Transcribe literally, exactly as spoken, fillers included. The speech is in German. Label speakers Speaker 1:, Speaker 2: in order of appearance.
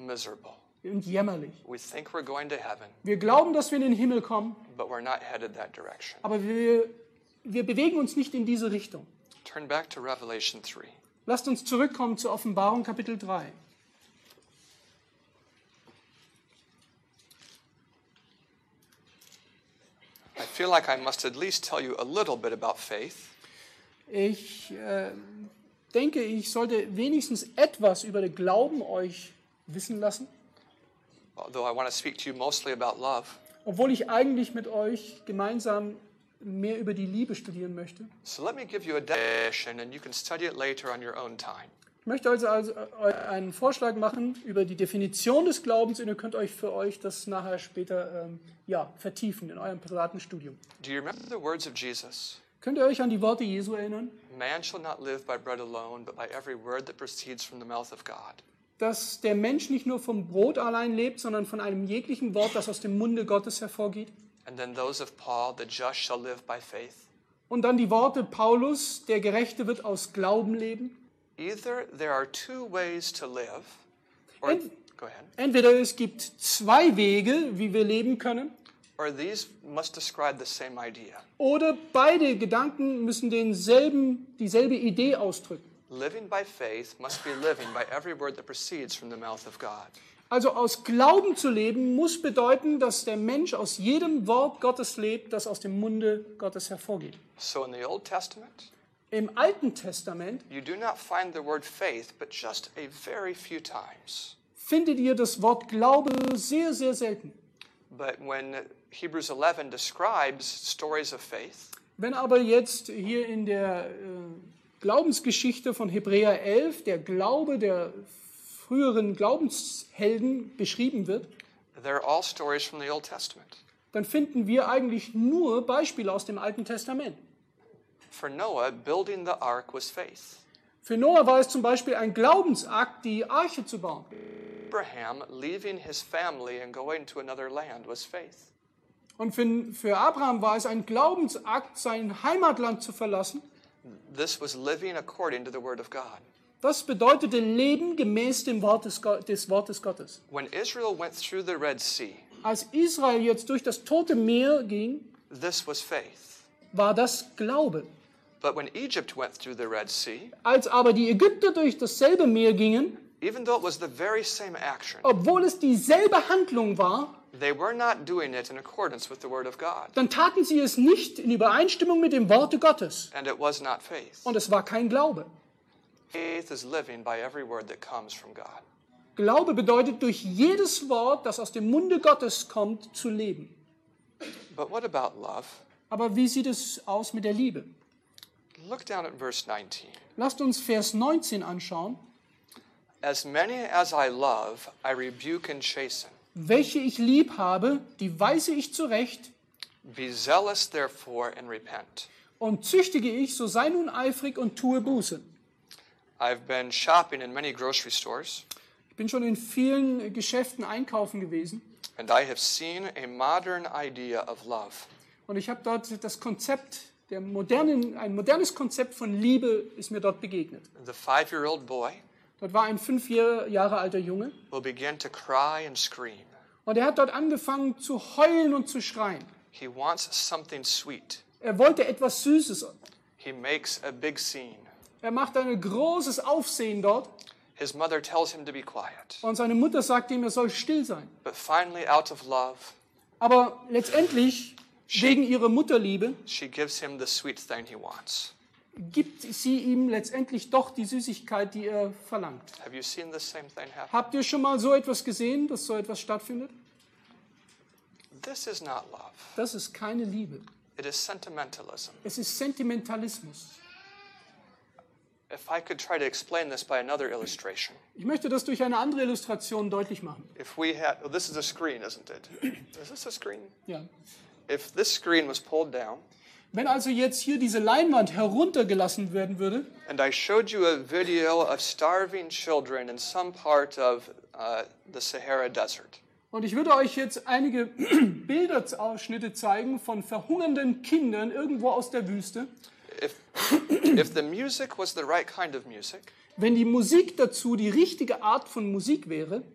Speaker 1: miserable.
Speaker 2: Und jämmerlich.
Speaker 1: We think we're going to heaven,
Speaker 2: Wir glauben, dass wir in den Himmel kommen,
Speaker 1: but we're not headed that direction.
Speaker 2: aber wir, wir bewegen uns nicht in diese Richtung.
Speaker 1: Turn back to Revelation three.
Speaker 2: Lasst uns zurückkommen zur Offenbarung Kapitel drei.
Speaker 1: I feel like I must at least tell you a little bit about faith.
Speaker 2: Ich äh, denke, ich sollte wenigstens etwas über den Glauben euch wissen lassen,
Speaker 1: Although I want to speak to you mostly about love.
Speaker 2: obwohl ich eigentlich mit euch gemeinsam mehr über die Liebe studieren möchte.
Speaker 1: So let me give you a definition and you can study it later on your own time.
Speaker 2: Ich möchte also, also einen Vorschlag machen über die Definition des Glaubens und ihr könnt euch für euch das nachher später ähm, ja, vertiefen in eurem privaten Studium.
Speaker 1: Do you remember the words of Jesus?
Speaker 2: Könnt ihr euch an die Worte Jesu erinnern?
Speaker 1: Man shall not live by bread alone, but by every word that proceeds from the mouth of God.
Speaker 2: Dass der Mensch nicht nur vom Brot allein lebt, sondern von einem jeglichen Wort, das aus dem Munde Gottes hervorgeht.
Speaker 1: And then those of Paul, the just shall live by faith.
Speaker 2: Und dann die Worte Paulus, der Gerechte wird aus Glauben leben.
Speaker 1: Either there are two ways to live, or
Speaker 2: Ent-
Speaker 1: go ahead,
Speaker 2: Entweder es gibt zwei Wege, wie wir leben können,
Speaker 1: or these must describe the same idea.
Speaker 2: oder beide Gedanken müssen denselben, dieselbe Idee ausdrücken.
Speaker 1: Living by faith must be living by every word that proceeds from the mouth of God.
Speaker 2: Also aus Glauben zu leben, muss bedeuten, dass der Mensch aus jedem Wort Gottes lebt, das aus dem Munde Gottes hervorgeht.
Speaker 1: So in the Old Testament,
Speaker 2: Im Alten Testament
Speaker 1: you do not find the word faith, but just a very few times.
Speaker 2: findet ihr das Wort Glaube sehr, sehr selten.
Speaker 1: But when Hebrews eleven describes stories of faith,
Speaker 2: Wenn aber jetzt hier in der äh, Glaubensgeschichte von Hebräer elf der Glaube der früheren Glaubenshelden beschrieben wird,
Speaker 1: they're all stories from the Old Testament.
Speaker 2: dann finden wir eigentlich nur Beispiele aus dem Alten Testament.
Speaker 1: For Noah, building the ark was faith.
Speaker 2: Für Noah war es zum Beispiel ein Glaubensakt, die Arche zu bauen.
Speaker 1: Abraham, leaving his family and going to another land was faith.
Speaker 2: Und für, für Abraham war es ein Glaubensakt, sein Heimatland zu verlassen.
Speaker 1: This was living according to the word of God.
Speaker 2: Das bedeutete Leben gemäß dem Wort des, Go- des Wortes Gottes.
Speaker 1: When Israel went through the Red Sea,
Speaker 2: Als Israel jetzt durch das Tote Meer ging,
Speaker 1: this was faith.
Speaker 2: war das Glaube.
Speaker 1: But when Egypt went through the Red Sea,
Speaker 2: Als aber die Ägypter durch dasselbe Meer gingen,
Speaker 1: even though it was the very same action,
Speaker 2: obwohl es dieselbe Handlung war,
Speaker 1: they were not doing it in accordance with the word of God.
Speaker 2: dann taten sie es nicht in Übereinstimmung mit dem Worte Gottes.
Speaker 1: And it was not faith.
Speaker 2: Und es war kein Glaube.
Speaker 1: Faith is living by every word that comes from God.
Speaker 2: Glaube bedeutet, durch jedes Wort, das aus dem Munde Gottes kommt, zu leben.
Speaker 1: But what about love?
Speaker 2: Aber wie sieht es aus mit der Liebe?
Speaker 1: Look down at verse nineteen.
Speaker 2: Lasst uns Vers neunzehn anschauen.
Speaker 1: As many as I love, I rebuke and chasten.
Speaker 2: Welche ich lieb habe, die weise ich zurecht,
Speaker 1: Be zealous, therefore, and repent.
Speaker 2: und züchtige ich, so sei nun eifrig und tue Buße.
Speaker 1: I've been shopping in many grocery stores,
Speaker 2: Ich bin schon in vielen Geschäften einkaufen gewesen
Speaker 1: and I have seen a modern idea of love.
Speaker 2: und ich habe dort das Konzept, der modernen, ein modernes Konzept von Liebe ist mir dort begegnet.
Speaker 1: The five-year-old boy
Speaker 2: Dort war ein fünf Jahre alter Junge
Speaker 1: will begin to cry and scream.
Speaker 2: und er hat dort angefangen zu heulen und zu schreien.
Speaker 1: He wants something sweet.
Speaker 2: Er wollte etwas Süßes.
Speaker 1: He makes a big scene.
Speaker 2: Er macht ein großes Aufsehen dort
Speaker 1: His mother tells him to be quiet.
Speaker 2: und seine Mutter sagt ihm, er soll still sein.
Speaker 1: But finally, out of love,
Speaker 2: Aber letztendlich, wegen ihrer Mutterliebe,
Speaker 1: she gives him the sweet thing he wants.
Speaker 2: gibt sie ihm letztendlich doch die Süßigkeit, die er verlangt.
Speaker 1: Have you seen the same thing happen?
Speaker 2: Habt ihr schon mal so etwas gesehen, dass so etwas stattfindet?
Speaker 1: This is not love.
Speaker 2: Das ist keine Liebe.
Speaker 1: It is sentimentalism.
Speaker 2: Es ist Sentimentalismus.
Speaker 1: If I could try to explain this by another illustration.
Speaker 2: Ich möchte das durch eine andere Illustration deutlich machen.
Speaker 1: If we had, well, this is a screen, isn't it? Is this a screen?
Speaker 2: Ja.
Speaker 1: If this screen was pulled down,
Speaker 2: Wenn also jetzt hier diese Leinwand heruntergelassen werden würde
Speaker 1: and I showed you a video of starving children in some part of uh, the Sahara Desert,
Speaker 2: und ich würde euch jetzt einige Bildausschnitte zeigen von verhungernden Kindern irgendwo aus der Wüste,
Speaker 1: if, if the music was the right kind of music,
Speaker 2: wenn die Musik dazu die richtige Art von Musik wäre,